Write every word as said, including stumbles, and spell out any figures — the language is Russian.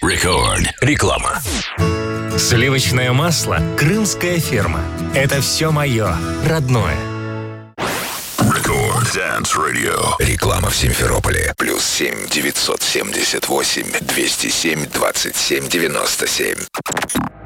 Рекорд. Реклама. Сливочное масло «Крымская ферма». Это все мое, родное. Рекорд Dance Radio. Реклама в Симферополе. Плюс семь девятьсот семьдесят восемь двести семь двадцать семь девяносто семь.